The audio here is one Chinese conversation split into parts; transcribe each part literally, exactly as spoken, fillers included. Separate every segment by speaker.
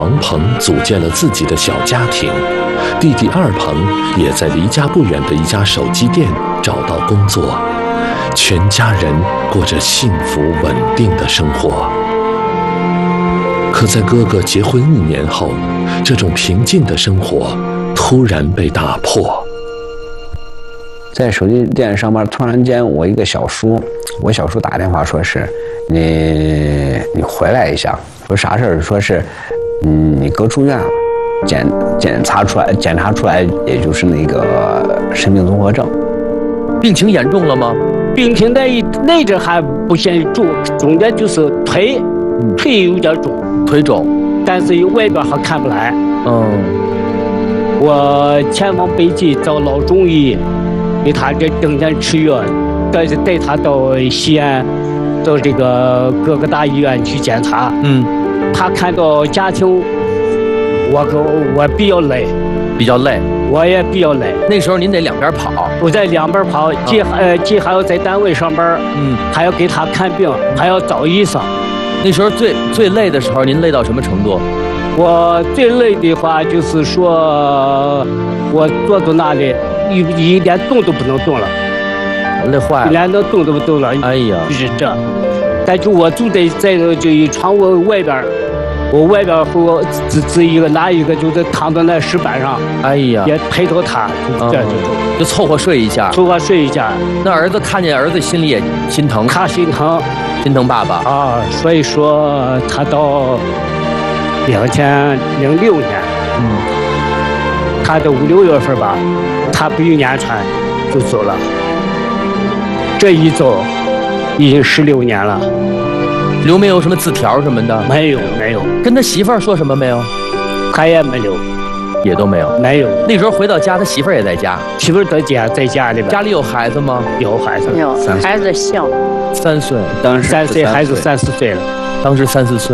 Speaker 1: 王鹏组建了自己的小家庭，弟弟二鹏也在离家不远的一家手机店找到工作，全家人过着幸福稳定的生活。可在哥哥结婚一年后，这种平静的生活突然被打破。
Speaker 2: 在手机店上班，突然间我一个小叔，我小叔打电话说是你你回来一下，说啥事儿？说是嗯你哥住院了，检检查出来检查出来也就是那个神经综合症。
Speaker 3: 病情严重了吗？
Speaker 4: 病情那一那阵还不显重，重点就是腿，腿有点重，
Speaker 3: 腿肿，
Speaker 4: 但是外边还看不来。
Speaker 3: 嗯，
Speaker 4: 我前往北京找老中医，给他这整天吃药，带带他到西安，到这个各个大医院去检查。
Speaker 3: 嗯，
Speaker 4: 他看到家庭，我我比较累，
Speaker 3: 比较累，
Speaker 4: 我也比较累。
Speaker 3: 那时候您得两边跑，
Speaker 4: 我在两边跑，既呃既还要在单位上班，
Speaker 3: 嗯，
Speaker 4: 还要给他看病，还要找医生。
Speaker 3: 那时候最最累的时候，您累到什么程度？
Speaker 4: 我最累的话就是说，我坐在那里，一一连动都不能动了，
Speaker 3: 累坏了，
Speaker 4: 连能动都不动了。
Speaker 3: 哎呀，
Speaker 4: 就是这。但就我就得在这一窗户外边，我外边和我只只一个拿一个，就是躺在那石板上，
Speaker 3: 哎呀，
Speaker 4: 也陪着他，就这样就走，
Speaker 3: 就凑合睡一下，
Speaker 4: 凑合睡一下。
Speaker 3: 那儿子看见儿子心里也心疼，
Speaker 4: 他心疼，
Speaker 3: 心疼爸爸
Speaker 4: 啊。所以说他到两千零六年，嗯，他的五六月份吧，他不有年船就走了。这一走已经十六年了。
Speaker 3: 留没有什么字条什么的？
Speaker 4: 没有，没有。
Speaker 3: 跟他媳妇儿说什么没有？
Speaker 4: 他也没有，
Speaker 3: 也都没有，
Speaker 4: 没有。
Speaker 3: 那时候回到家，他媳妇儿也在家，
Speaker 4: 媳妇儿在家，在家里边。
Speaker 3: 家里有孩子吗？
Speaker 4: 有孩子，
Speaker 5: 有孩子小，
Speaker 3: 三岁，
Speaker 4: 当时三岁，孩子三四岁了，
Speaker 3: 当时三四岁。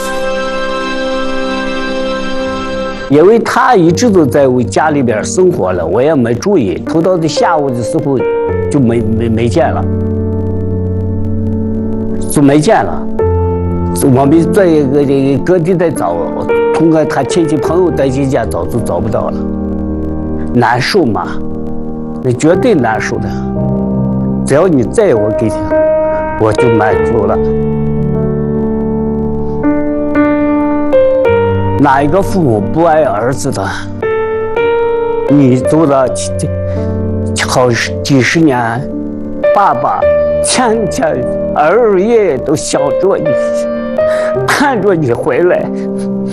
Speaker 4: 因为他一直都在家里边生活了，我也没注意，头到的下午的时候就没没没见了，就没见了。我们在一个这个各地在找，通过他亲戚朋友在这家找就找不到了，难受嘛，那绝对难受的。只要你在我跟前，我就满足了。哪一个父母不爱儿子的？你走了好几十年，爸爸天天儿夜都想着你，盼着你回来。